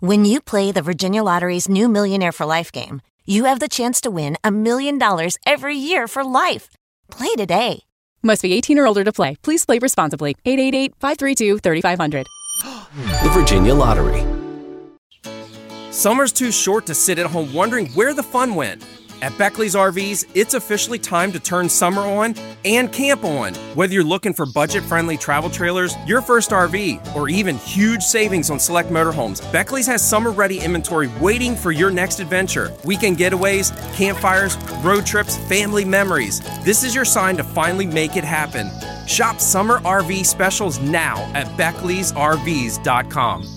When you play the Virginia Lottery's new Millionaire for Life game, you have the chance to win $1 million every year for life. Play today. Must be 18 or older to play. Please play responsibly. 888-532-3500. The Virginia Lottery. Summer's too short to sit at home wondering where the fun went. At Beckley's RVs, it's officially time to turn summer on and camp on. Whether you're looking for budget-friendly travel trailers, your first RV, or even huge savings on select motorhomes, Beckley's has summer-ready inventory waiting for your next adventure. Weekend getaways, campfires, road trips, family memories. This is your sign to finally make it happen. Shop summer RV specials now at Beckley'sRVs.com.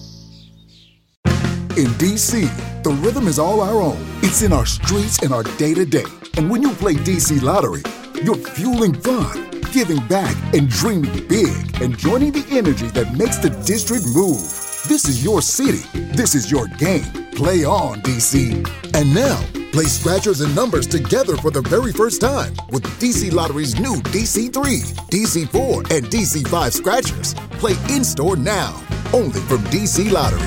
In DC, the rhythm is all our own. It's in our streets and our day-to-day. And when you play DC Lottery, you're fueling fun, giving back, and dreaming big, and joining the energy that makes the district move. This is your city. This is your game. Play on, DC. And now, play scratchers and numbers together for the very first time with DC Lottery's new DC3, DC4, and DC5 scratchers. Play in-store now, only from DC Lottery.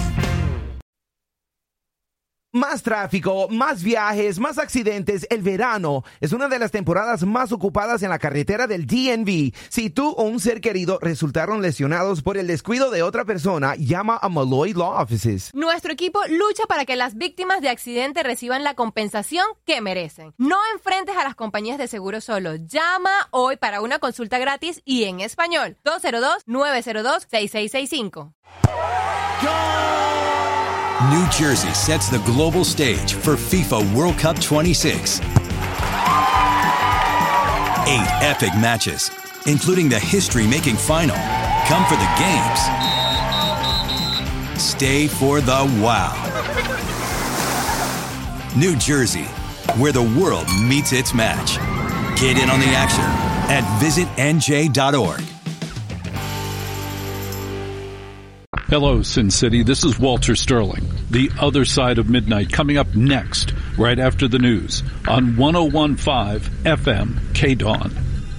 Más tráfico, más viajes, más accidentes. El verano es una de las temporadas más ocupadas en la carretera del DMV. Si tú o un ser querido resultaron lesionados por el descuido de otra persona, llama a Malloy Law Offices. Nuestro equipo lucha para que las víctimas de accidente reciban la compensación que merecen. No enfrentes a las compañías de seguro solo. Llama hoy para una consulta gratis y en español. 202-902-6665. New Jersey sets the global stage for FIFA World Cup 26. 8 epic matches, including the history-making final. Come for the games. Stay for the wow. New Jersey, where the world meets its match. Get in on the action at visitnj.org. Hello, Sin City. This is Walter Sterling. The Other Side of Midnight coming up next, right after the news, on 101.5 FM KDAWN.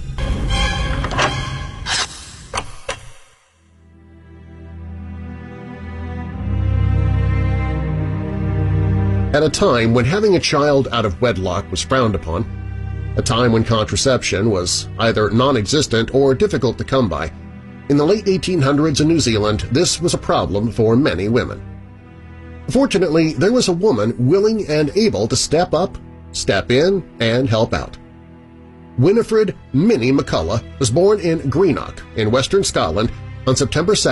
At a time when having a child out of wedlock was frowned upon, a time when contraception was either non-existent or difficult to come by, in the late 1800s in New Zealand, this was a problem for many women. Fortunately, there was a woman willing and able to step up, step in, and help out. Winifred Minnie McCullough was born in Greenock in western Scotland on September 2,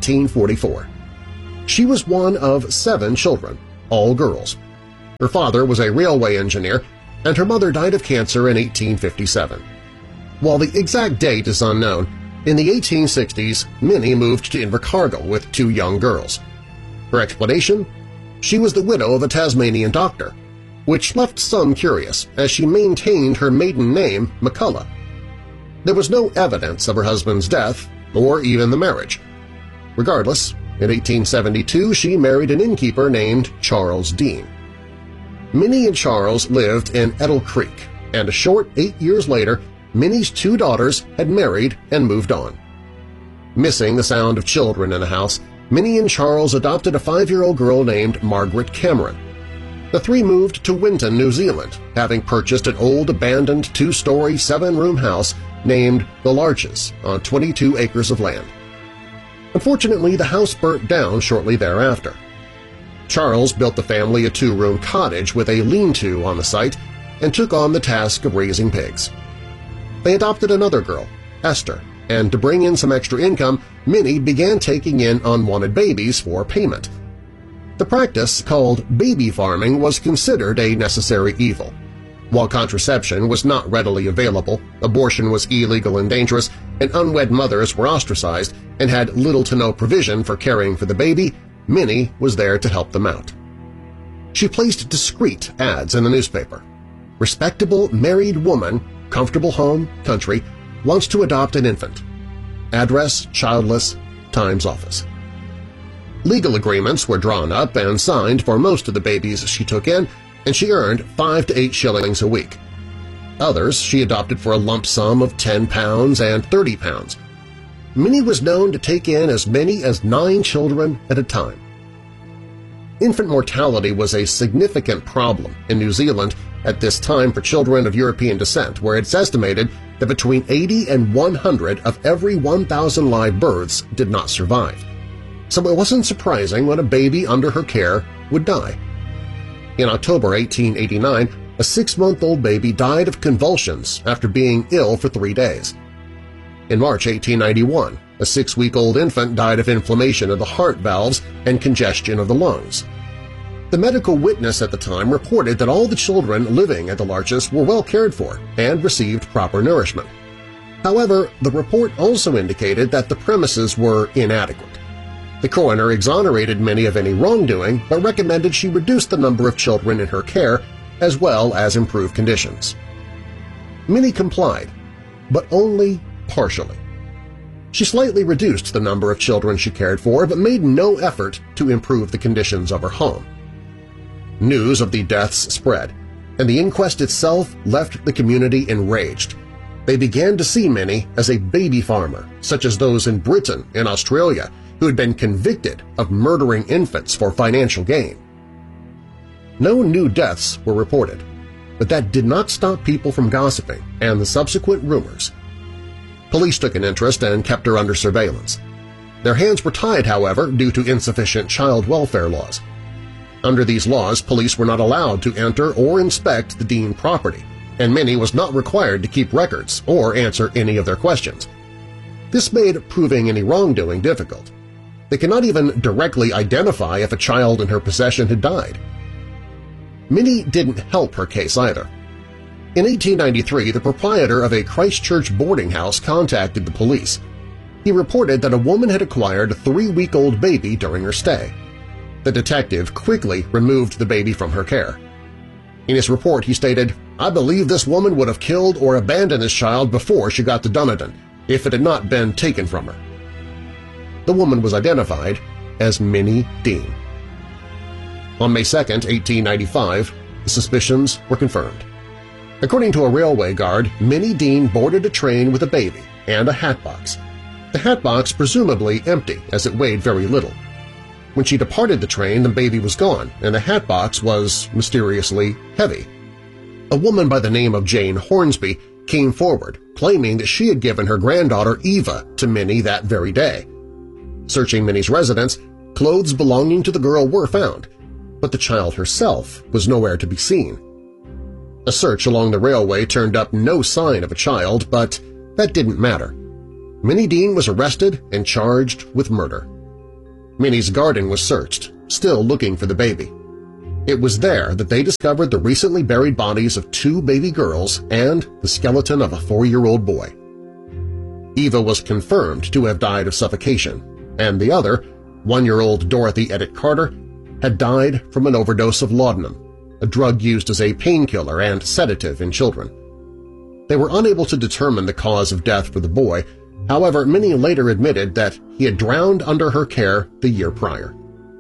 1844. She was one of 7 children, all girls. Her father was a railway engineer, and her mother died of cancer in 1857. While the exact date is unknown, in the 1860s, Minnie moved to Invercargill with 2 young girls. Her explanation? She was the widow of a Tasmanian doctor, which left some curious, as she maintained her maiden name, McCullough. There was no evidence of her husband's death, or even the marriage. Regardless, in 1872 she married an innkeeper named Charles Dean. Minnie and Charles lived in Edel Creek, and a short 8 years later, Minnie's 2 daughters had married and moved on. Missing the sound of children in the house, Minnie and Charles adopted a 5-year-old girl named Margaret Cameron. The 3 moved to Winton, New Zealand, having purchased an old abandoned 2-story 7-room house named The Larches on 22 acres of land. Unfortunately, the house burnt down shortly thereafter. Charles built the family a 2-room cottage with a lean-to on the site and took on the task of raising pigs. They adopted another girl, Esther, and to bring in some extra income, Minnie began taking in unwanted babies for payment. The practice, called baby farming, was considered a necessary evil. While contraception was not readily available, abortion was illegal and dangerous, and unwed mothers were ostracized and had little to no provision for caring for the baby, Minnie was there to help them out. She placed discreet ads in the newspaper. Respectable married woman, comfortable home, country, wants to adopt an infant. Address, childless, Times office. Legal agreements were drawn up and signed for most of the babies she took in, and she earned 5 to 8 shillings a week. Others she adopted for a lump sum of £10 and £30. Minnie was known to take in as many as 9 children at a time. infant mortality was a significant problem in New Zealand at this time for children of European descent, where it's estimated that between 80 and 100 of every 1,000 live births did not survive. So it wasn't surprising when a baby under her care would die. In October 1889, a 6-month-old baby died of convulsions after being ill for 3 days. In March 1891, a 6-week-old infant died of inflammation of the heart valves and congestion of the lungs. The medical witness at the time reported that all the children living at the Larches were well cared for and received proper nourishment. However, the report also indicated that the premises were inadequate. The coroner exonerated Minnie of any wrongdoing but recommended she reduce the number of children in her care as well as improve conditions. Minnie complied, but only partially. She slightly reduced the number of children she cared for but made no effort to improve the conditions of her home. News of the deaths spread, and the inquest itself left the community enraged. They began to see Minnie as a baby farmer, such as those in Britain and Australia who had been convicted of murdering infants for financial gain. No new deaths were reported, but that did not stop people from gossiping and the subsequent rumors. Police took an interest and kept her under surveillance. Their hands were tied, however, due to insufficient child welfare laws. Under these laws, police were not allowed to enter or inspect the Dean property, and Minnie was not required to keep records or answer any of their questions. This made proving any wrongdoing difficult. They could not even directly identify if a child in her possession had died. Minnie didn't help her case either. In 1893, the proprietor of a Christchurch boarding house contacted the police. He reported that a woman had acquired a 3-week-old baby during her stay. The detective quickly removed the baby from her care. In his report, he stated, "I believe this woman would have killed or abandoned this child before she got to Dunedin, if it had not been taken from her." The woman was identified as Minnie Dean. On May 2, 1895, the suspicions were confirmed. According to a railway guard, Minnie Dean boarded a train with a baby and a hatbox. The hatbox presumably empty, as it weighed very little. When she departed the train, the baby was gone, and the hatbox was mysteriously heavy. A woman by the name of Jane Hornsby came forward, claiming that she had given her granddaughter Eva to Minnie that very day. Searching Minnie's residence, clothes belonging to the girl were found, but the child herself was nowhere to be seen. A search along the railway turned up no sign of a child, but that didn't matter. Minnie Dean was arrested and charged with murder. Minnie's garden was searched, still looking for the baby. It was there that they discovered the recently buried bodies of 2 baby girls and the skeleton of a 4-year-old boy. Eva was confirmed to have died of suffocation, and the other, 1-year-old Dorothy Edith Carter, had died from an overdose of laudanum, a drug used as a painkiller and sedative in children. They were unable to determine the cause of death for the boy. However, Minnie later admitted that he had drowned under her care the year prior.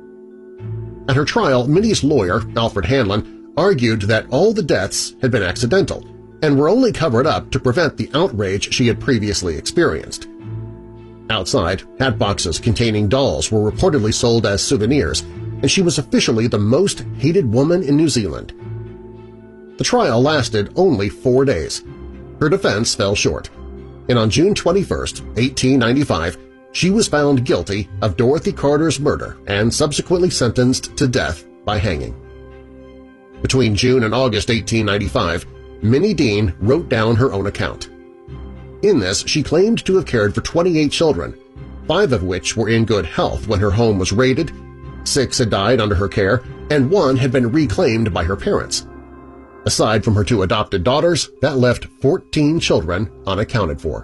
At her trial, Minnie's lawyer, Alfred Hanlon, argued that all the deaths had been accidental and were only covered up to prevent the outrage she had previously experienced. Outside, hatboxes containing dolls were reportedly sold as souvenirs, and she was officially the most hated woman in New Zealand. The trial lasted only 4 days. Her defense fell short, and on June 21, 1895, she was found guilty of Dorothy Carter's murder and subsequently sentenced to death by hanging. Between June and August 1895, Minnie Dean wrote down her own account. In this, she claimed to have cared for 28 children, 5 of which were in good health when her home was raided, 6 had died under her care, and 1 had been reclaimed by her parents. Aside from her 2 adopted daughters, that left 14 children unaccounted for.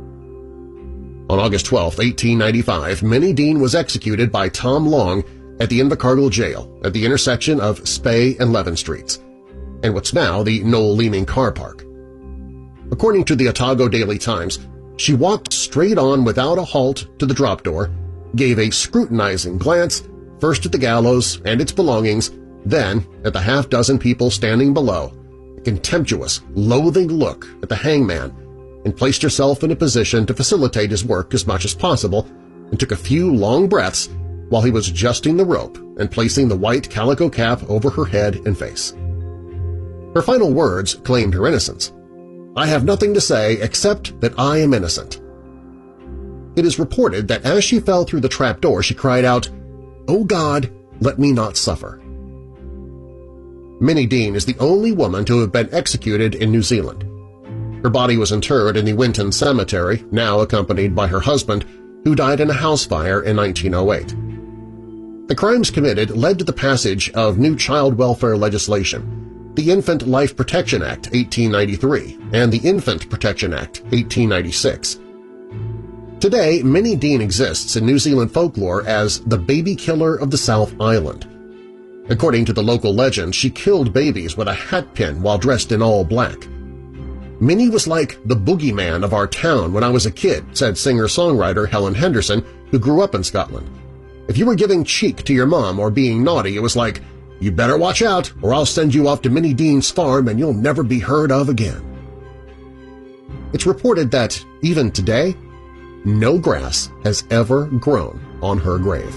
On August 12, 1895, Minnie Dean was executed by Tom Long at the Invercargill Jail at the intersection of Spey and Leven Streets, and what's now the Noel Leeming Car Park. According to the Otago Daily Times, she walked straight on without a halt to the drop door, gave a scrutinizing glance first at the gallows and its belongings, then at the half-dozen people standing below, a contemptuous, loathing look at the hangman, and placed herself in a position to facilitate his work as much as possible, and took a few long breaths while he was adjusting the rope and placing the white calico cap over her head and face. Her final words claimed her innocence. "I have nothing to say except that I am innocent." It is reported that as she fell through the trapdoor, she cried out, "Oh God, let me not suffer." Minnie Dean is the only woman to have been executed in New Zealand. Her body was interred in the Winton Cemetery, now accompanied by her husband, who died in a house fire in 1908. The crimes committed led to the passage of new child welfare legislation, the Infant Life Protection Act 1893 and the Infant Protection Act 1896. Today, Minnie Dean exists in New Zealand folklore as the baby killer of the South Island. According to the local legend, she killed babies with a hatpin while dressed in all black. "Minnie was like the boogeyman of our town when I was a kid," said singer-songwriter Helen Henderson, who grew up in Scotland. "If you were giving cheek to your mom or being naughty, it was like, 'You better watch out or I'll send you off to Minnie Dean's farm and you'll never be heard of again.'" It's reported that, even today, no grass has ever grown on her grave.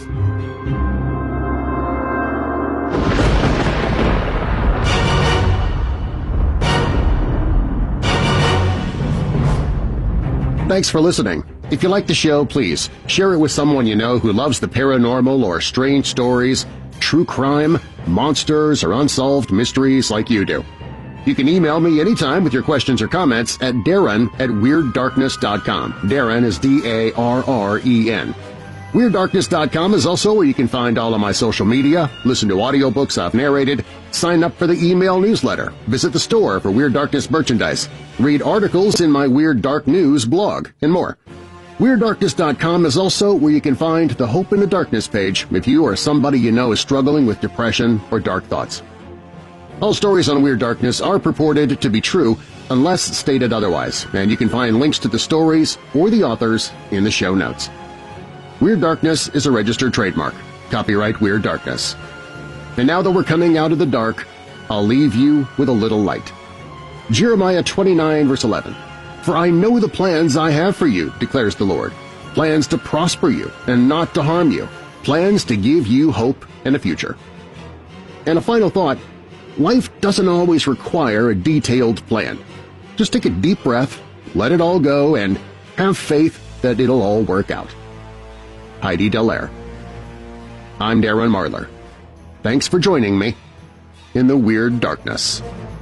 Thanks for listening. If you like the show, please share it with someone you know who loves the paranormal or strange stories, true crime, monsters, or unsolved mysteries like you do. You can email me anytime with your questions or comments at darren@WeirdDarkness.com. Darren is D-A-R-R-E-N. WeirdDarkness.com is also where you can find all of my social media, listen to audiobooks I've narrated, sign up for the email newsletter, visit the store for Weird Darkness merchandise, read articles in my Weird Dark News blog, and more. WeirdDarkness.com is also where you can find the Hope in the Darkness page if you or somebody you know is struggling with depression or dark thoughts. All stories on Weird Darkness are purported to be true unless stated otherwise, and you can find links to the stories or the authors in the show notes. Weird Darkness is a registered trademark. Copyright Weird Darkness. And now that we're coming out of the dark, I'll leave you with a little light. Jeremiah 29, verse 11. "For I know the plans I have for you, declares the Lord, plans to prosper you and not to harm you, plans to give you hope and a future." And a final thought, life doesn't always require a detailed plan. Just take a deep breath, let it all go, and have faith that it'll all work out. Heidi Dallaire. I'm Darren Marlar. Thanks for joining me in the Weird Darkness.